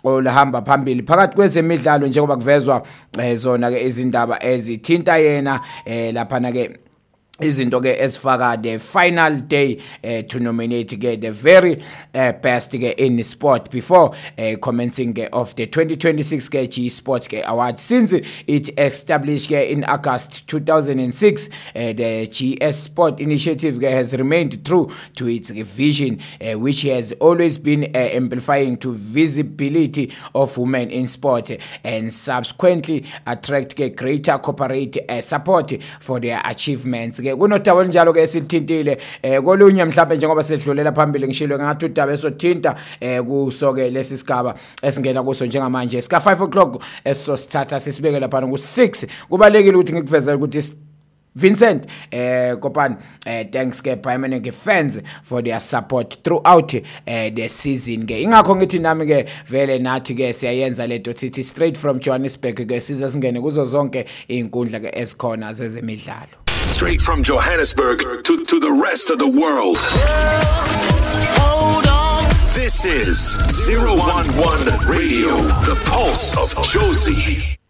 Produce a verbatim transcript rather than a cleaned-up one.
olahamba phambili phakathi kwezemidlalo njengoba kuvezwa zona ke izindaba ezithinta yena lapha na ke izinto ke esifaka the final day uh, to nominate ke the very uh, best ke in sport before uh, commencing ke of the twenty twenty-six ke G Sports ke award. Since it established ke in August two thousand six, uh, the G S Sport initiative ke has remained true to its vision, uh, which has always been uh, amplifying to visibility of women in sport and subsequently attract ke greater corporate uh, support for their achievements. Kunodaba njalo ke esithintile eh kolunye mhlawumbe njengoba sedlulela phambili ngishilo ngathi udaba esothinta eh kuso ke lesi sigaba esingena kuso njengamanje sika five o'clock esosithatha sisibeke lapha ku six. Kubalekile ukuthi ngikuvezele ukuthi Vincent eh Kopani eh thanks ke Bayern ke fans for their support throughout eh the season ke ingakho ngithi nami ke vele nathi ke siyayenza lento sithi straight from Johannesburg ke siza singene kuzo zonke izinkundla ke ezikhona zezemidlalo. Straight from Johannesburg to, to the rest of the world. Hold on. This is zero one one Radio, the pulse of Josie.